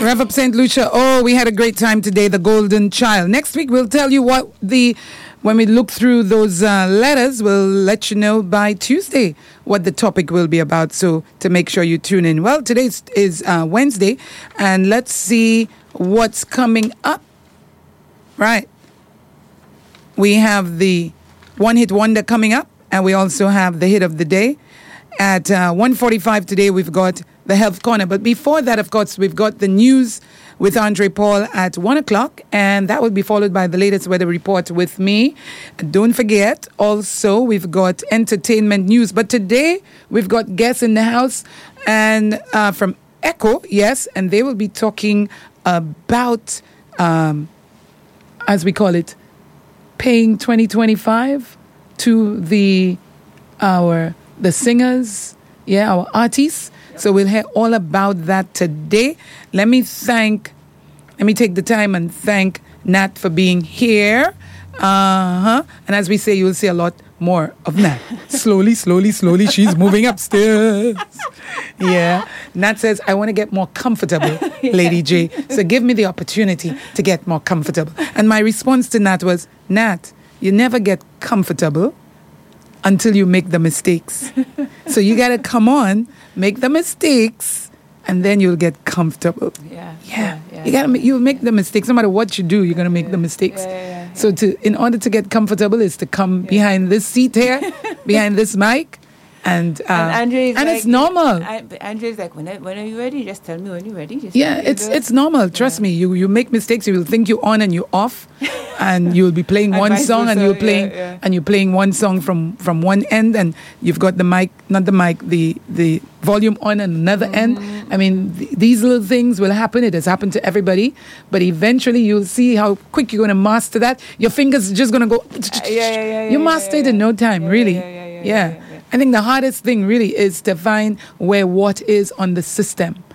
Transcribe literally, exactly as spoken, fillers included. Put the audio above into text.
Rev Up Saint Lucia. Oh, we had a great time today, the Golden Child. Next week, we'll tell you what the, when we look through those uh, letters, we'll let you know by Tuesday what the topic will be about. So to make sure you tune in. Well, today is, is uh, Wednesday, and let's see what's coming up. Right. We have the One Hit Wonder coming up, and we also have the hit of the day. At uh, one forty-five today, we've got the Health Corner. But before that, of course, we've got the news with Andre Paul at one o'clock, and that will be followed by the latest weather report with me. Don't forget, also, we've got entertainment news. But today, we've got guests in the house and uh, from Echo, yes, and they will be talking about, um, as we call it, paying twenty twenty-five to the our the singers, yeah, our artists. Yep. So we'll hear all about that today. Let me thank, let me take the time and thank Nat for being here. Uh-huh. And as we say, you'll see a lot more of Nat. slowly, slowly, slowly, she's moving upstairs. Yeah. Nat says, I want to get more comfortable, yeah. Lady J. So give me the opportunity to get more comfortable. And my response to Nat was, Nat, you never get comfortable until you make the mistakes. So you got to come on, make the mistakes, and then you'll get comfortable. Yeah. Yeah. yeah, yeah you gotta, yeah. you'll make the mistakes. No matter what you do, you're going to make yeah, the mistakes. Yeah, yeah, yeah, so to, in order to get comfortable is to come yeah. behind this seat here, behind this mic, and uh, and, Andre is and like, it's normal. I, Andre is like, when, I, when are you ready? Just tell me when you're ready. Just Yeah, it's it's normal. Trust yeah. me. You you make mistakes. You will think you're on and you're off, and you'll be playing And one vice song and versa, you're playing yeah, yeah. and you're playing one song from, from one end, and you've got the mic, not the mic, the the volume on and another Mm-hmm. end. I mean, th- these little things will happen. It has happened to everybody, but eventually you'll see how quick you're going to master that. Your fingers are just going to go. Uh, yeah, yeah, yeah, You yeah, master yeah, it in yeah. no time, Yeah, really. yeah, yeah, yeah, Yeah. yeah, yeah. I think the hardest thing really is to find where what is on the system.